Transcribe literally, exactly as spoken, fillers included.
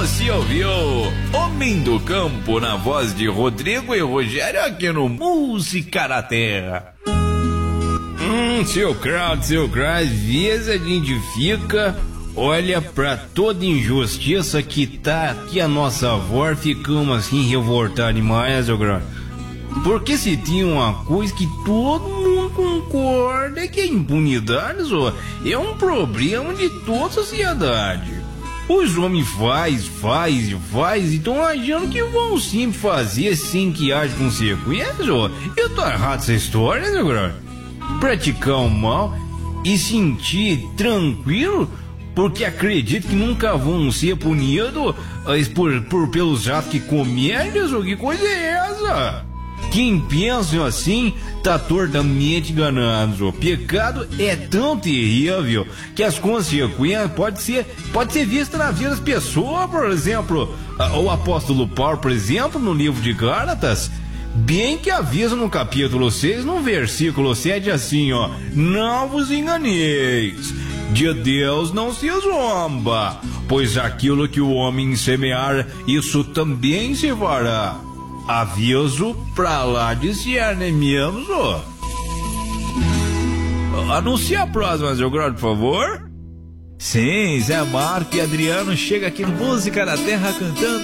Você ouviu Homem do Campo na voz de Rodrigo e Rogério aqui no Música da Terra. Hum, seu craque, seu craque, às vezes a gente fica, olha pra toda injustiça que tá aqui a nossa voz, ficamos assim revoltados demais, seu craque. Porque se tinha uma coisa que todo mundo concorda é que a impunidade só é um problema de toda a sociedade. Os homens faz, faz e faz e estão achando que vão sempre fazer sem que haja consequências. Ó. Eu tô errado essa história, meu grande. Praticar o mal e sentir tranquilo porque acredito que nunca vão ser punidos por, por pelos atos que cometem. Que coisa é essa? Quem pensa assim tá tortamente enganado. O pecado é tão terrível que as consequências podem ser, pode ser vistas na vida das pessoas. Por exemplo, o apóstolo Paulo, por exemplo, no livro de Gálatas, bem que avisa no capítulo seis, no versículo sete, assim, ó: não vos enganeis, de Deus não se zomba, pois aquilo que o homem semear, isso também se fará. Aviso pra lá de ser, né mesmo? Anuncia a próxima, seu grande, por favor. Sim, Zé Marco e Adriano chega aqui no Música da Terra cantando